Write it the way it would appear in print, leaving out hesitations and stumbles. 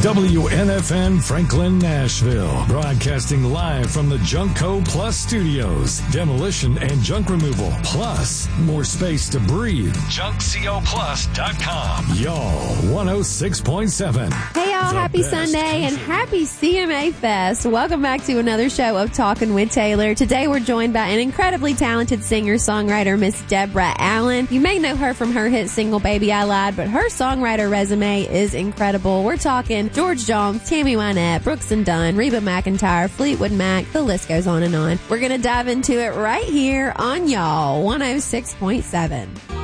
WNFN Franklin, Nashville. Broadcasting live from the Junkco Plus studios. Demolition and junk removal. Plus, more space to breathe. JunkCoPlus.com. Y'all, 106.7. Hey, y'all. Happy Sunday and happy CMA Fest. Welcome back to another show of Talking with Taylor. Today, we're joined by an incredibly talented singer-songwriter, Miss Deborah Allen. You may know her from her hit single, Baby I Lied, but her songwriter resume is incredible. We're talking George Jones, Tammy Wynette, Brooks and Dunn, Reba McEntire, Fleetwood Mac, the list goes on and on. We're going to dive into it right here on Y'all 106.7.